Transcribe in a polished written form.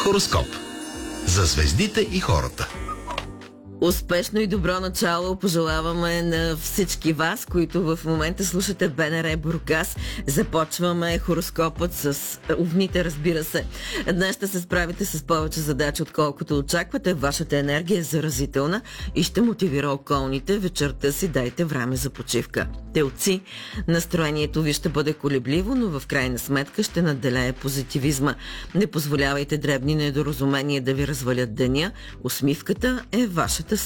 Хороскоп. За звездите и хората. Успешно и добро начало пожелаваме на всички вас, които в момента слушате БНР Бургас. Започваме хороскопът с овните, разбира се. Днес ще се справите с повече задачи, отколкото очаквате. Вашата енергия е заразителна и ще мотивира околните. Вечерта си дайте време за почивка. Телци, настроението ви ще бъде колебливо, но в крайна сметка ще надделее позитивизма. Не позволявайте дребни недоразумения да ви развалят деня. Усмивката е вашата